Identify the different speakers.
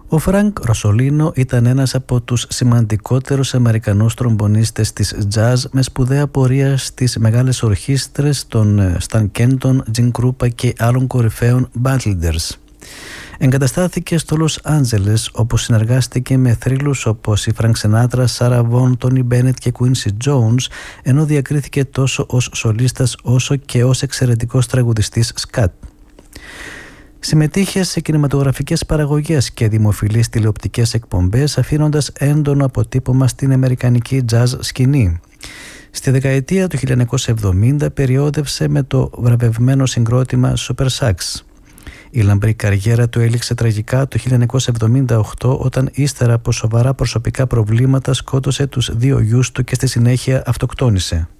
Speaker 1: Ο Φρανκ Ροσολίνο ήταν ένας από τους σημαντικότερους Αμερικανούς τρομπονίστες της jazz με σπουδαία πορεία στις μεγάλες ορχήστρες των Stan Kenton, Gene Krupa και άλλων κορυφαίων bandleaders. Εγκαταστάθηκε στο Λος Άντζελες, όπου συνεργάστηκε με θρύλους όπως η Φρανκ Σινάτρα, Σάρα Βον, Τόνι Μπένετ και Κουίνσι Τζόουνς, ενώ διακρίθηκε τόσο ως σολίστας όσο και ως εξαιρετικός τραγουδιστής σκατ. Συμμετείχε σε κινηματογραφικές παραγωγές και δημοφιλείς τηλεοπτικές εκπομπές, αφήνοντας έντονο αποτύπωμα στην αμερικανική jazz σκηνή. Στη δεκαετία του 1970 περιόδευσε με το βραβευμένο συγκρότημα Super Sax. Η λαμπρή καριέρα του έληξε τραγικά το 1978 όταν ύστερα από σοβαρά προσωπικά προβλήματα σκότωσε τους δύο γιους του και στη συνέχεια αυτοκτόνησε.